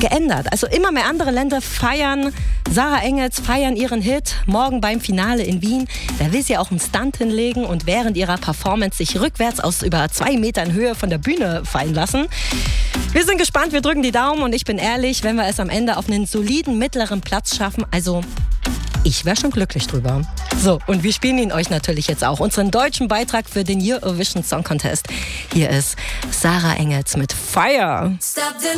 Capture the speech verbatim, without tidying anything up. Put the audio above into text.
geändert. Also immer mehr andere Länder feiern Sarah Engels, feiern ihren Hit. Morgen beim Finale in Wien. Da will sie auch einen Stunt hinlegen und während ihrer Performance sich rückwärts aus über zwei Metern Höhe von der Bühne fallen lassen. Wir sind gespannt, wir drücken die Daumen und ich bin ehrlich, wenn wir es am Ende auf einen soliden mittleren Platz schaffen, also ich wäre schon glücklich drüber. So, und wir spielen ihn euch natürlich jetzt auch. Unseren deutschen Beitrag für den Eurovision Song Contest. Hier ist Sarah Engels mit Fire.